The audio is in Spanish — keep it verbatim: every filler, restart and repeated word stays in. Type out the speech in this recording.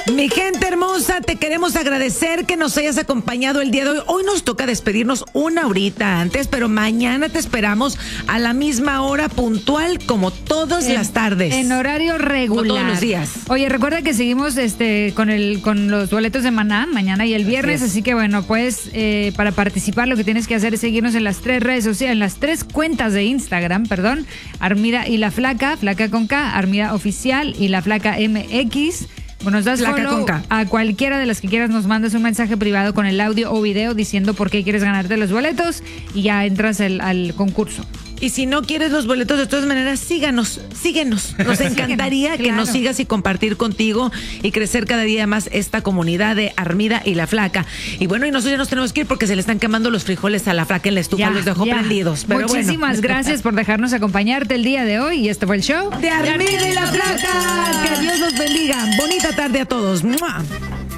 Mi gente hermosa, te queremos agradecer que nos hayas acompañado el día de hoy. Hoy nos toca despedirnos una horita antes, pero mañana te esperamos a la misma hora puntual como todas en, las tardes. En horario regular. Como todos los días. Oye, recuerda que seguimos este con el con los boletos de Maná mañana y el viernes, así, así que bueno, pues eh, para participar lo que tienes que hacer es seguirnos en las tres redes sociales, en las tres cuentas de Instagram, perdón, Armida y la Flaca, Flaca con K, Armida Oficial y la Flaca M X. Bueno, nos das Flaca follow con K. A cualquiera de las que quieras, nos mandas un mensaje privado con el audio o video diciendo por qué quieres ganarte los boletos y ya entras el, al concurso. Y si no quieres los boletos, de todas maneras, síganos, síguenos. Nos encantaría que claro. nos sigas y compartir contigo y crecer cada día más esta comunidad de Armida y la Flaca. Y bueno, y nosotros ya nos tenemos que ir porque se le están quemando los frijoles a la Flaca en la estufa, Ya, los dejó ya. prendidos. Pero Muchísimas bueno. gracias por dejarnos acompañarte el día de hoy y este fue el show De Armida y la Flaca. Que Dios los bendiga. Bonita tarde a todos. ¡Mua!